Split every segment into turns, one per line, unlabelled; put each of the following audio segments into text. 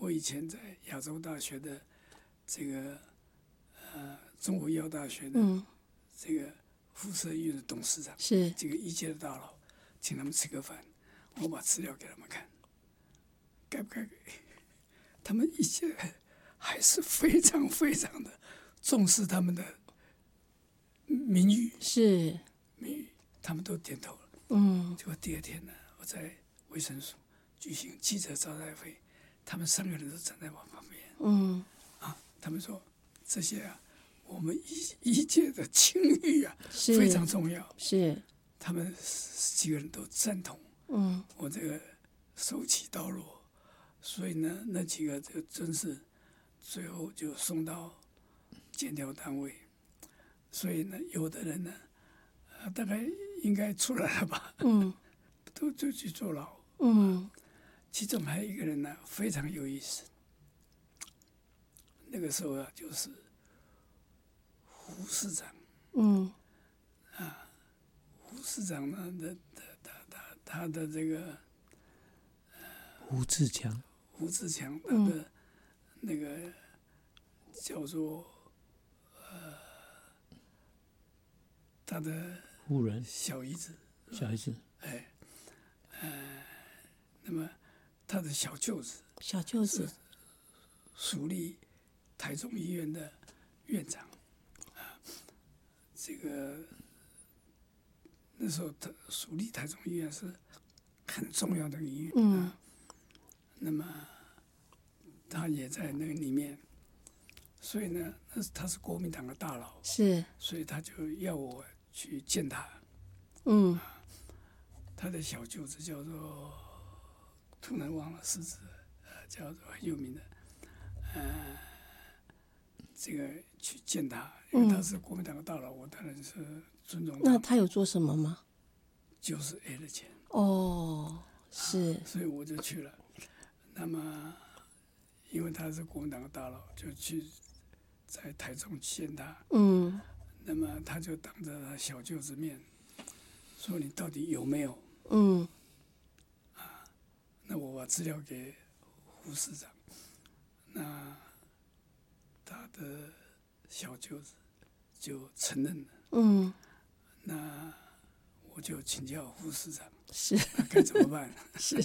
我以前在亚洲大学的这个中国医药大学的这个辐射医院的董事长，
是
这个医界的大佬，请他们吃个饭，我把资料给他们看，该不该给？他们医界还是非常非常的重视他们的名誉，
是
名誉，他们都点头了。结果第二天呢，我在卫生所举行记者招待会，他们3个人都站在我旁边。他们说这些我们医界的清誉非常重要。
是，
他们几个人都赞同。我这个手起刀落，所以呢，那几个就真是最后就送到检调单位。所以呢，有的人呢，大概应该出来了吧，都就去坐牢。其中还有一个人呢，非常有意思。那个时候就是胡市长。胡市长呢，他的这个
胡志强，
他的那个叫做他的
夫人
小姨子，那么他的小舅子属立台中医院的院长。这个那时候属立台中医院是很重要的医院。那么他也在那个里面，所以呢，他是国民党的大佬，所以他就要我去见他。他的小舅子叫做突然忘了是指叫做很有名的，这个去见他，因为他是国民党的大佬，我当然是尊重他。
那他有做什么吗？
就是 A 的钱。
是，
所以我就去了。那么，因为他是国民党的大佬，就去在台中见他。那么他就当着他小舅子面说：“你到底有没有？”那我把资料给胡市长，那他的小舅子就承认了。那我就请教胡市长，那该怎么办？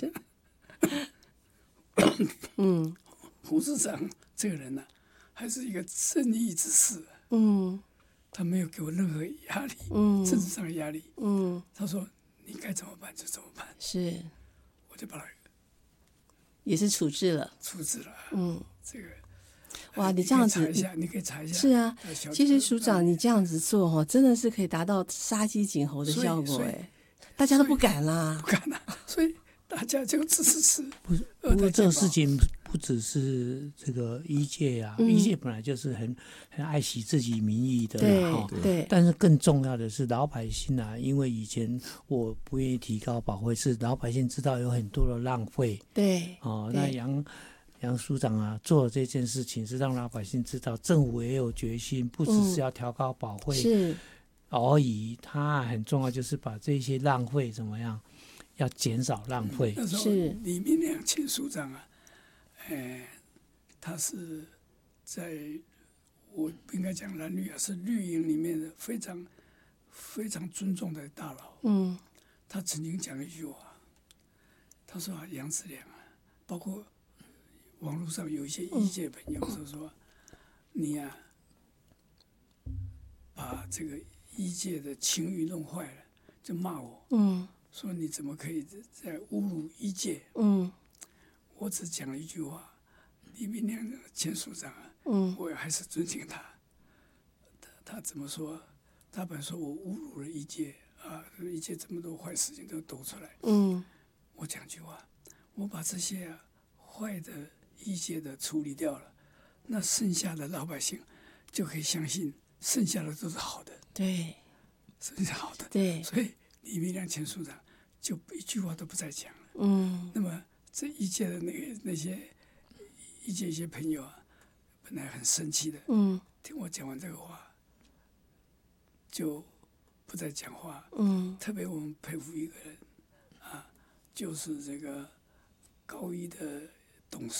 胡市长这个人呢，还是一个正义之士。他没有给我任何压力，政治上的压力。他说你该怎么办就怎么办。我就把他
也是处置了。
这个
哇，你这样子，
你可以查一下。
是啊，其实署长你这样子做真的是可以达到杀鸡儆猴的效果大家都不敢啦，
所以大家就吃。
不过这个事情不只是这个医界医界本来就是很爱惜自己民意的
对。
但是更重要的是老百姓因为以前我不愿意提高保费，是老百姓知道有很多的浪费。那杨署长做这件事情是让老百姓知道政府也有决心，不只是要调高保费而已，它很重要就是把这些浪费怎么样要减少浪费。
那时候李明亮前署长他是在我不应该讲蓝绿是绿营里面的非常非常尊重的大佬。他曾经讲一句话，他说杨志良包括网络上有一些医界朋友说你把这个医界的情誉弄坏了，就骂我。说你怎么可以在侮辱医界？我只讲了一句话，李明亮前署长我还是尊敬他。他怎么说？他本说我侮辱了医界医界这么多坏事情都抖出来。我讲句话，我把这些坏的医界的处理掉了，那剩下的老百姓就可以相信，剩下的都是好的。剩下好的。所以李明亮前署长就一句话都不再讲了。那么这一届的那些一届一些朋友本来很生气的，听我讲完这个话，就不再讲话。特别我们佩服一个人就是这个高一的董事。